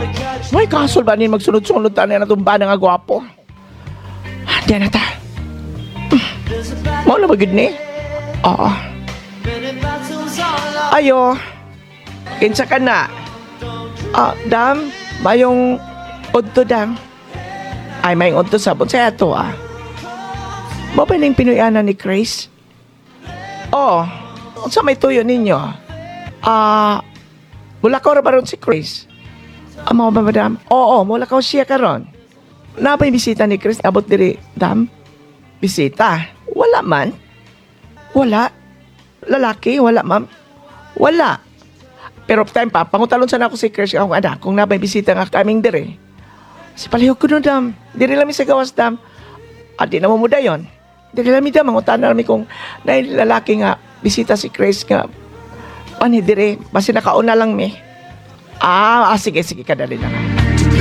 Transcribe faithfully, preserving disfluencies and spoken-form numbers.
May kasol ba nin magsunod-sunod tayo na itong bana nga gwapo? Diyan na ta. Mau na bagid ni? Oo. Ayo. Kinsa ka na? Ah, dam, mayong udto dam. Ay, may udto sabon sa ato ah. Mo ba ning pinuyanan ni Chris? Oo. Unsa may tuyo ninyo? Ah, wala ka ra ba ron si Chris? Ah, mo ba madam? Oo, wala ka siya karon. Na ba yung bisita ni Chris? Abot diri, dam? Bisita? Wala man. Wala. Lalaki? Wala, ma'am. Wala. Pero time pa, pangutalon sana ako si Chris akong anak kung nabay bisita nga kaming dire. Si palihog ko no, dam. Diri lang mi sa gawas, dam. At di na mo muda yun. Diri lang mi, dam. Mangutan na kami kung na lalaki nga bisita si Chris nga. Pani dire, basi nakauna lang mi. Ah, ah sige, sige, kadali na nga.